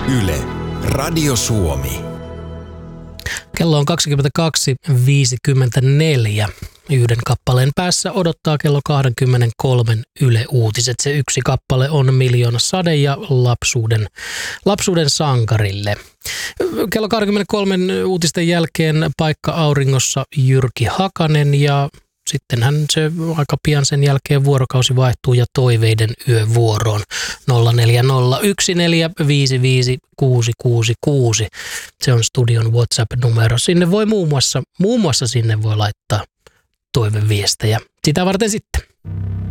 Yle, Radio Suomi. Kello on 22.54. Yhden kappaleen päässä odottaa kello 23 Yle Uutiset. Se yksi kappale on Miljoona sade ja lapsuuden sankarille. Kello 23 uutisten jälkeen paikka auringossa Jyrki Hakanen ja sittenhän se aika pian sen jälkeen vuorokausi vaihtuu ja toiveiden yövuoroon 0401455666. Se on studion WhatsApp-numero. Sinne voi muun muassa sinne voi laittaa toiveviestejä. Sitä varten sitten.